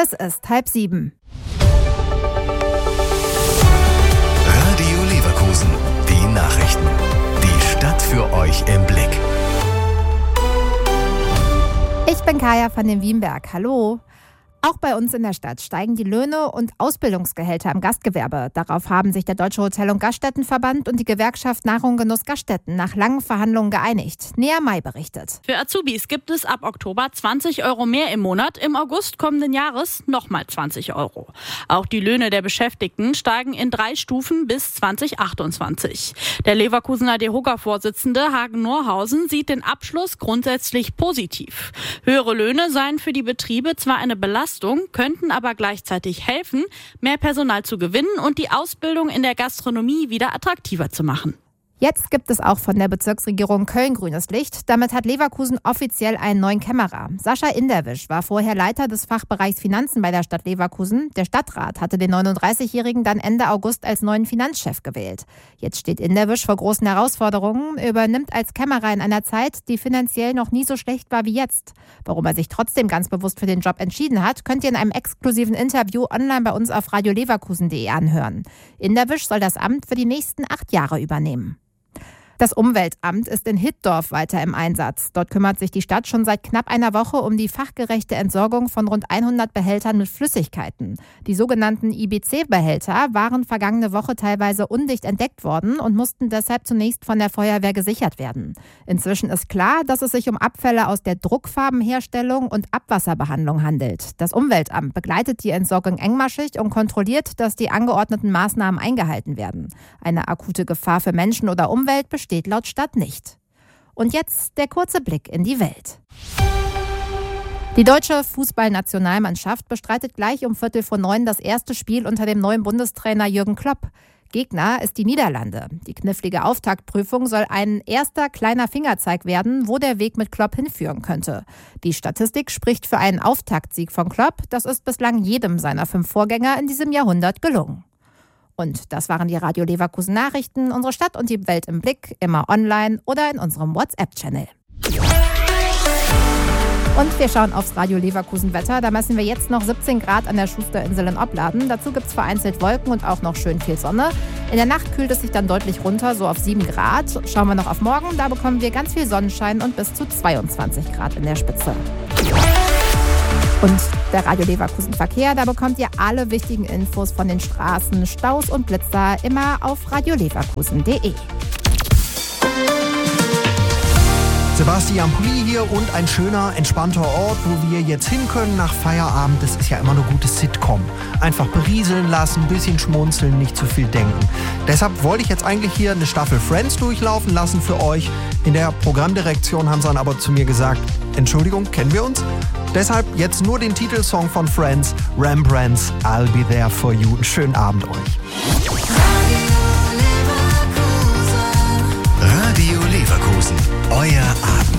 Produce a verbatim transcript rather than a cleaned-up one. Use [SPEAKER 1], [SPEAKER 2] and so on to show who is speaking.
[SPEAKER 1] Es ist halb sieben.
[SPEAKER 2] Radio Leverkusen, die Nachrichten. Die Stadt für euch im Blick.
[SPEAKER 1] Ich bin Kaya von den Wienberg. Hallo. Auch bei uns in der Stadt steigen die Löhne und Ausbildungsgehälter im Gastgewerbe. Darauf haben sich der Deutsche Hotel- und Gaststättenverband und die Gewerkschaft Nahrung Genuss Gaststätten nach langen Verhandlungen geeinigt. Nea May berichtet.
[SPEAKER 3] Für Azubis gibt es ab Oktober zwanzig Euro mehr im Monat, im August kommenden Jahres nochmal zwanzig Euro. Auch die Löhne der Beschäftigten steigen in drei Stufen bis zwanzig achtundzwanzig. Der Leverkusener DEHOGA-Vorsitzende Hagen Norhausen sieht den Abschluss grundsätzlich positiv. Höhere Löhne seien für die Betriebe zwar eine Belastung, könnten aber gleichzeitig helfen, mehr Personal zu gewinnen und die Ausbildung in der Gastronomie wieder attraktiver zu machen.
[SPEAKER 1] Jetzt gibt es auch von der Bezirksregierung Köln grünes Licht. Damit hat Leverkusen offiziell einen neuen Kämmerer. Sascha Inderwisch war vorher Leiter des Fachbereichs Finanzen bei der Stadt Leverkusen. Der Stadtrat hatte den neununddreißigjährigen dann Ende August als neuen Finanzchef gewählt. Jetzt steht Inderwisch vor großen Herausforderungen, übernimmt als Kämmerer in einer Zeit, die finanziell noch nie so schlecht war wie jetzt. Warum er sich trotzdem ganz bewusst für den Job entschieden hat, könnt ihr in einem exklusiven Interview online bei uns auf radio leverkusen punkt de anhören. Inderwisch soll das Amt für die nächsten acht Jahre übernehmen. Das Umweltamt ist in Hittorf weiter im Einsatz. Dort kümmert sich die Stadt schon seit knapp einer Woche um die fachgerechte Entsorgung von rund hundert Behältern mit Flüssigkeiten. Die sogenannten I B C-Behälter waren vergangene Woche teilweise undicht entdeckt worden und mussten deshalb zunächst von der Feuerwehr gesichert werden. Inzwischen ist klar, dass es sich um Abfälle aus der Druckfarbenherstellung und Abwasserbehandlung handelt. Das Umweltamt begleitet die Entsorgung engmaschig und kontrolliert, dass die angeordneten Maßnahmen eingehalten werden. Eine akute Gefahr für Menschen oder Umwelt besteht steht laut Stadt nicht. Und jetzt der kurze Blick in die Welt. Die deutsche Fußballnationalmannschaft bestreitet gleich um Viertel vor neun das erste Spiel unter dem neuen Bundestrainer Jürgen Klopp. Gegner ist die Niederlande. Die knifflige Auftaktprüfung soll ein erster kleiner Fingerzeig werden, wo der Weg mit Klopp hinführen könnte. Die Statistik spricht für einen Auftaktsieg von Klopp. Das ist bislang jedem seiner fünf Vorgänger in diesem Jahrhundert gelungen. Und das waren die Radio Leverkusen Nachrichten, unsere Stadt und die Welt im Blick, immer online oder in unserem WhatsApp-Channel. Und wir schauen aufs Radio Leverkusen Wetter. Da messen wir jetzt noch siebzehn Grad an der Schusterinsel in Opladen. Dazu gibt es vereinzelt Wolken und auch noch schön viel Sonne. In der Nacht kühlt es sich dann deutlich runter, so auf sieben Grad. Schauen wir noch auf morgen, da bekommen wir ganz viel Sonnenschein und bis zu zweiundzwanzig Grad in der Spitze. Und der Radio Leverkusen Verkehr, da bekommt ihr alle wichtigen Infos von den Straßen, Staus und Blitzer immer auf radio leverkusen punkt de.
[SPEAKER 4] Sebastian Pulli hier und ein schöner, entspannter Ort, wo wir jetzt hin können nach Feierabend. Das ist ja immer eine gute Sitcom. Einfach berieseln lassen, ein bisschen schmunzeln, nicht zu viel denken. Deshalb wollte ich jetzt eigentlich hier eine Staffel Friends durchlaufen lassen für euch. In der Programmdirektion haben sie dann aber zu mir gesagt, Entschuldigung, kennen wir uns? Deshalb jetzt nur den Titelsong von Friends, Rembrandt's I'll Be There For You. Einen schönen Abend euch.
[SPEAKER 2] Radio Leverkusen, euer Abend.